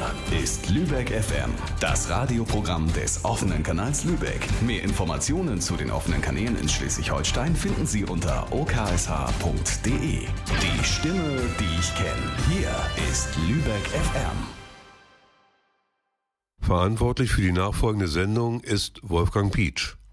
Hier ist Lübeck FM, das Radioprogramm des offenen Kanals Lübeck. Mehr Informationen zu den offenen Kanälen in Schleswig-Holstein finden Sie unter oksh.de. Die Stimme, die ich kenne. Hier ist Lübeck FM. Verantwortlich für die nachfolgende Sendung ist Wolfgang Pietsch.